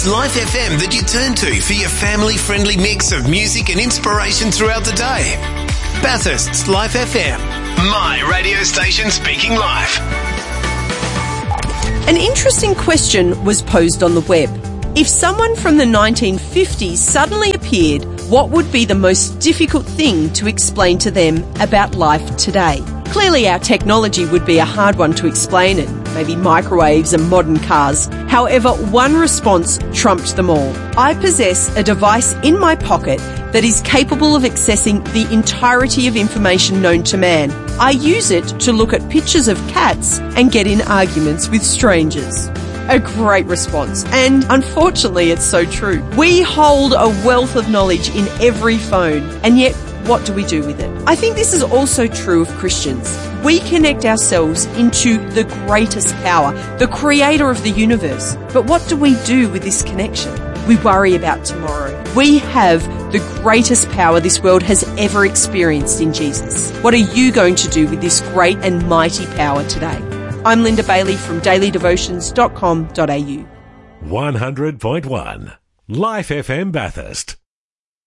It's Life FM that you turn to for your family-friendly mix of music and inspiration throughout the day. Bathurst's Life FM, my radio station speaking life. An interesting question was posed on the web. If someone from the 1950s suddenly appeared, what would be the most difficult thing to explain to them about life today? Clearly our technology would be a hard one to explain, and maybe microwaves and modern cars. However, one response trumped them all. I possess a device in my pocket that is capable of accessing the entirety of information known to man. I use it to look at pictures of cats and get in arguments with strangers. A great response, and unfortunately it's so true. We hold a wealth of knowledge in every phone, and yet what do we do with it? I think this is also true of Christians. We connect ourselves into the greatest power, the creator of the universe. But what do we do with this connection? We worry about tomorrow. We have the greatest power this world has ever experienced in Jesus. What are you going to do with this great and mighty power today? I'm Linda Bailey from dailydevotions.com.au. 100.1 Life FM Bathurst.